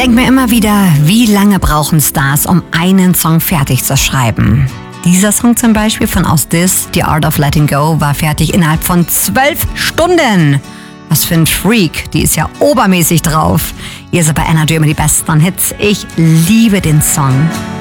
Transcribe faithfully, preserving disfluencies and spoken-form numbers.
denke mir immer wieder, wie lange brauchen Stars, um einen Song fertig zu schreiben? Dieser Song zum Beispiel von Aus This, The Art of Letting Go, war fertig innerhalb von zwölf Stunden. Was für ein Freak, die ist ja obermäßig drauf. Ihr seid bei Energy immer die besten Hits. Ich liebe den Song.